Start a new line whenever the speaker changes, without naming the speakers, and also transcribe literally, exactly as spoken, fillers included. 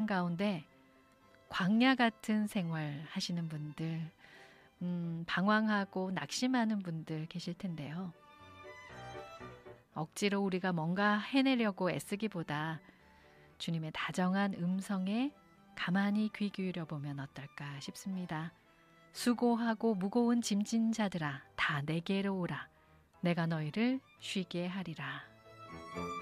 가운데 광야 같은 생활 하시는 분들, 음, 방황하고 낙심하는 분들 계실 텐데요. 억지로 우리가 뭔가 해내려고 애쓰기보다 주님의 다정한 음성에 가만히 귀 기울여 보면 어떨까 싶습니다. 수고하고 무거운 짐진 자들아 다 내게로 오라. 내가 너희를 쉬게 하리라.